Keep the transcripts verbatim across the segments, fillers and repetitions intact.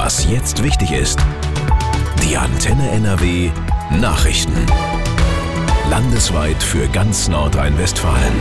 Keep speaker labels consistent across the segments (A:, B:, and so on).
A: Was jetzt wichtig ist. Die Antenne N R W Nachrichten. Landesweit für ganz Nordrhein-Westfalen.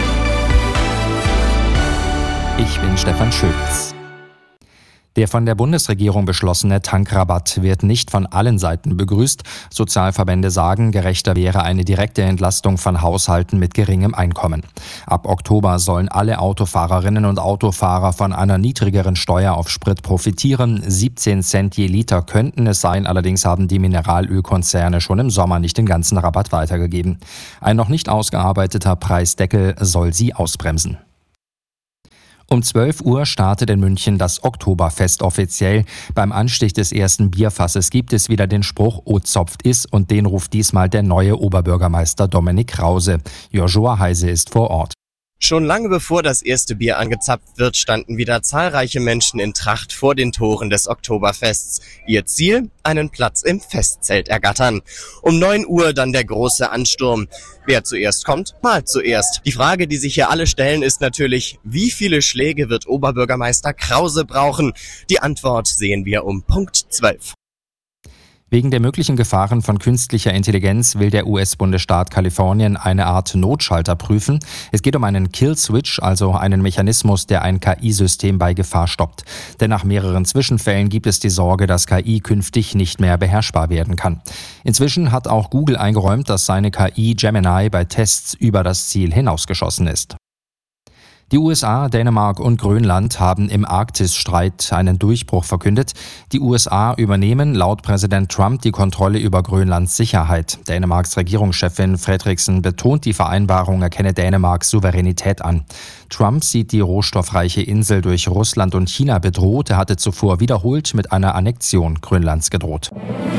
B: Ich bin Stefan Schütz. Der von der Bundesregierung beschlossene Tankrabatt wird nicht von allen Seiten begrüßt. Sozialverbände sagen, gerechter wäre eine direkte Entlastung von Haushalten mit geringem Einkommen. Ab Oktober sollen alle Autofahrerinnen und Autofahrer von einer niedrigeren Steuer auf Sprit profitieren. siebzehn Cent je Liter könnten es sein, allerdings haben die Mineralölkonzerne schon im Sommer nicht den ganzen Rabatt weitergegeben. Ein noch nicht ausgearbeiteter Preisdeckel soll sie ausbremsen. Um zwölf Uhr startet in München das Oktoberfest offiziell. Beim Anstich des ersten Bierfasses gibt es wieder den Spruch "O zopft is" und den ruft diesmal der neue Oberbürgermeister Dominik Krause. Joshua Heise ist vor Ort.
C: Schon lange bevor das erste Bier angezapft wird, standen wieder zahlreiche Menschen in Tracht vor den Toren des Oktoberfests. Ihr Ziel? Einen Platz im Festzelt ergattern. Um neun Uhr dann der große Ansturm. Wer zuerst kommt, malt zuerst. Die Frage, die sich hier alle stellen, ist natürlich, wie viele Schläge wird Oberbürgermeister Krause brauchen? Die Antwort sehen wir um Punkt zwölf.
B: Wegen der möglichen Gefahren von künstlicher Intelligenz will der U S-Bundesstaat Kalifornien eine Art Notschalter prüfen. Es geht um einen Kill-Switch, also einen Mechanismus, der ein K I-System bei Gefahr stoppt. Denn nach mehreren Zwischenfällen gibt es die Sorge, dass K I künftig nicht mehr beherrschbar werden kann. Inzwischen hat auch Google eingeräumt, dass seine K I Gemini bei Tests über das Ziel hinausgeschossen ist. Die U S A, Dänemark und Grönland haben im Arktisstreit einen Durchbruch verkündet. Die U S A übernehmen laut Präsident Trump die Kontrolle über Grönlands Sicherheit. Dänemarks Regierungschefin Frederiksen betont, die Vereinbarung erkenne Dänemarks Souveränität an. Trump sieht die rohstoffreiche Insel durch Russland und China bedroht. Er hatte zuvor wiederholt mit einer Annexion Grönlands gedroht.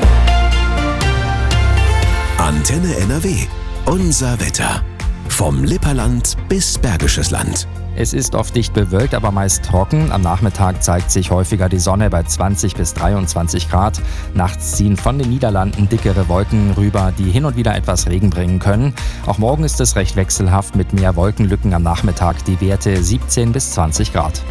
A: Antenne N R W. Unser Wetter. Vom Lipperland bis Bergisches Land.
B: Es ist oft dicht bewölkt, aber meist trocken. Am Nachmittag zeigt sich häufiger die Sonne bei zwanzig bis dreiundzwanzig Grad. Nachts ziehen von den Niederlanden dickere Wolken rüber, die hin und wieder etwas Regen bringen können. Auch morgen ist es recht wechselhaft mit mehr Wolkenlücken am Nachmittag. Die Werte siebzehn bis zwanzig Grad.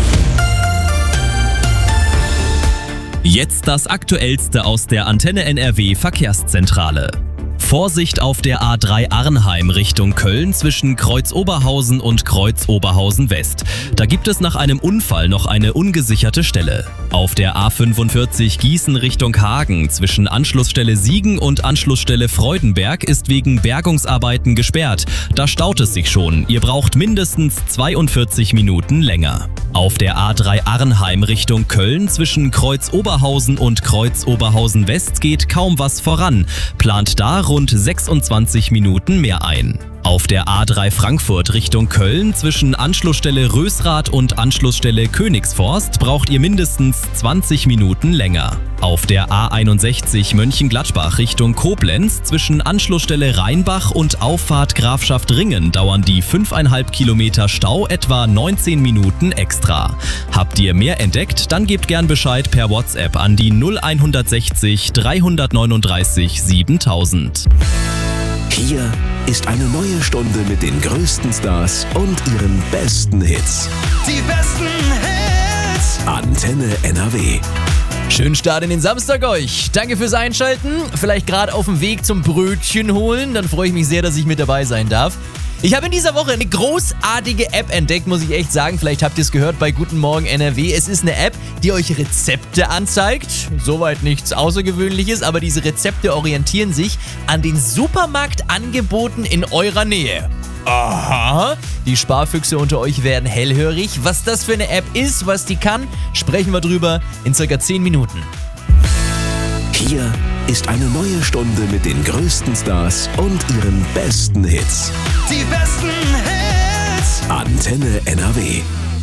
D: Jetzt das Aktuellste aus der Antenne N R W Verkehrszentrale. Vorsicht auf der A drei Arnheim Richtung Köln zwischen Kreuz-Oberhausen und Kreuz-Oberhausen-West. Da gibt es nach einem Unfall noch eine ungesicherte Stelle. Auf der A fünfundvierzig Gießen Richtung Hagen zwischen Anschlussstelle Siegen und Anschlussstelle Freudenberg ist wegen Bergungsarbeiten gesperrt. Da staut es sich schon. Ihr braucht mindestens zweiundvierzig Minuten länger. Auf der A drei Arnheim Richtung Köln zwischen Kreuz-Oberhausen und Kreuz-Oberhausen-West geht kaum was voran. Plant da rund sechsundzwanzig Minuten mehr ein. Auf der A drei Frankfurt Richtung Köln zwischen Anschlussstelle Rösrath und Anschlussstelle Königsforst braucht ihr mindestens zwanzig Minuten länger. Auf der A einundsechzig Mönchengladbach Richtung Koblenz zwischen Anschlussstelle Rheinbach und Auffahrt Grafschaft Ringen dauern die fünfeinhalb Kilometer Stau etwa neunzehn Minuten extra. Habt ihr mehr entdeckt? Dann gebt gern Bescheid per WhatsApp an die null hundertsechzig dreihundertneununddreißig siebentausend.
A: Hier ist eine neue Stunde mit den größten Stars und ihren besten Hits.
E: Die besten Hits.
A: Antenne N R W.
F: Schönen Start in den Samstag euch. Danke fürs Einschalten. Vielleicht gerade auf dem Weg zum Brötchen holen. Dann freue ich mich sehr, dass ich mit dabei sein darf. Ich habe in dieser Woche eine großartige App entdeckt, muss ich echt sagen. Vielleicht habt ihr es gehört bei Guten Morgen N R W. Es ist eine App, die euch Rezepte anzeigt. Soweit nichts Außergewöhnliches, aber diese Rezepte orientieren sich an den Supermarktangeboten in eurer Nähe. Aha, die Sparfüchse unter euch werden hellhörig. Was das für eine App ist, was die kann, sprechen wir drüber in circa zehn Minuten.
A: Hier ist eine neue Stunde mit den größten Stars und ihren besten Hits.
E: Die besten Hits.
A: Antenne N R W.